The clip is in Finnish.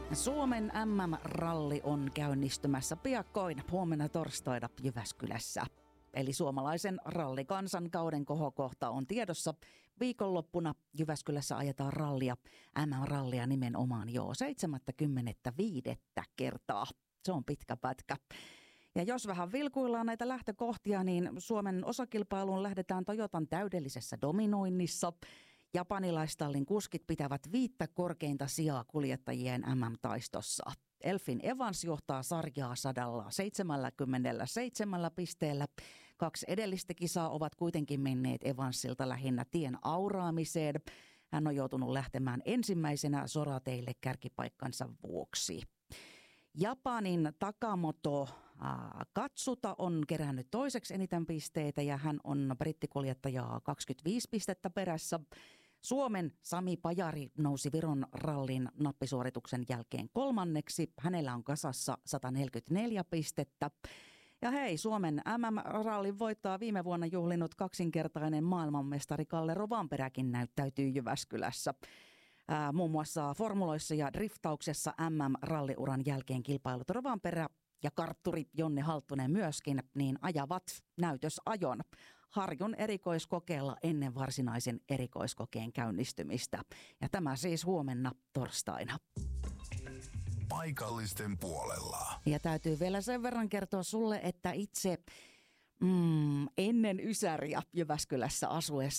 Suomen MM-ralli on käynnistymässä piakkoin huomenna torstaina Jyväskylässä. Eli suomalaisen rallikansan kauden kohokohta on tiedossa. Viikonloppuna Jyväskylässä ajetaan rallia, MM-rallia nimenomaan jo 75. kertaa. Se on pitkä pätkä. Ja jos vähän vilkuillaan näitä lähtökohtia, niin Suomen osakilpailuun lähdetään Toyotan täydellisessä dominoinnissa. Japanilaistallin kuskit pitävät 5 korkeinta sijaa kuljettajien MM-taistossa. Elfin Evans johtaa sarjaa 177 pisteellä. 2 edellistä kisaa ovat kuitenkin menneet Evansilta lähinnä tien auraamiseen. Hän on joutunut lähtemään ensimmäisenä sorateille kärkipaikkansa vuoksi. Japanin Takamoto Katsuta on kerännyt toiseksi eniten pisteitä ja hän on brittikuljettajaa 25 pistettä perässä. Suomen Sami Pajari nousi Viron rallin nappisuorituksen jälkeen 3. Hänellä on kasassa 144 pistettä. Ja hei, Suomen MM-rallin voittaa viime vuonna juhlinut kaksinkertainen maailmanmestari Kalle Rovanperäkin näyttäytyy Jyväskylässä. Muun muassa formuloissa ja driftauksessa MM-ralliuran jälkeen kilpailut Rovanperä ja kartturi Jonne Halttunen myöskin, niin ajavat näytösajon Harjun erikoiskokeella ennen varsinaisen erikoiskokeen käynnistymistä. Ja tämä siis huomenna torstaina. Paikallisten puolella. Ja täytyy vielä sen verran kertoa sulle, että itse ennen Ysäriä Jyväskylässä asuessa